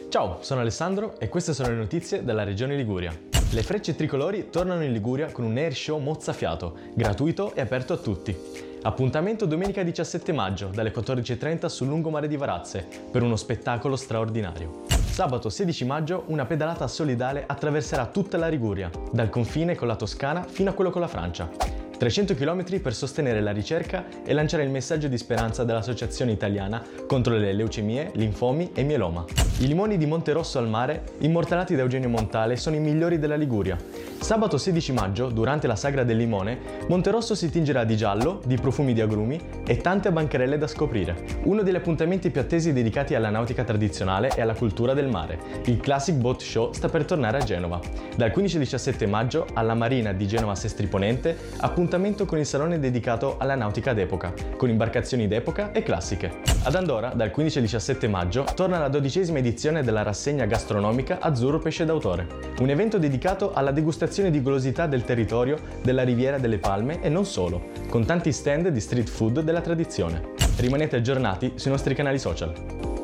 Ciao, sono Alessandro e queste sono le notizie dalla regione Liguria. Le Frecce Tricolori tornano in Liguria con un air show mozzafiato, gratuito e aperto a tutti. Appuntamento domenica 17 maggio dalle 14:30 sul lungomare di Varazze per uno spettacolo straordinario. Sabato 16 maggio una pedalata solidale attraverserà tutta la Liguria, dal confine con la Toscana fino a quello con la Francia. 300 km per sostenere la ricerca e lanciare il messaggio di speranza dell'Associazione Italiana contro le leucemie, linfomi e mieloma. I limoni di Monterosso al mare, immortalati da Eugenio Montale, sono i migliori della Liguria. Sabato 16 maggio, durante la Sagra del Limone, Monterosso si tingerà di giallo, di profumi di agrumi e tante bancarelle da scoprire. Uno degli appuntamenti più attesi dedicati alla nautica tradizionale e alla cultura del mare. Il Classic Boat Show sta per tornare a Genova. Dal 15 al 17 maggio, alla Marina di Genova Sestri Ponente, appuntamento con il salone dedicato alla nautica d'epoca, con imbarcazioni d'epoca e classiche. Ad Andorra, dal 15 al 17 maggio, torna la 12ª edizione della rassegna gastronomica Azzurro Pesce d'Autore, un evento dedicato alla degustazione di golosità del territorio della Riviera delle Palme e non solo, con tanti stand di street food della tradizione. Rimanete aggiornati sui nostri canali social.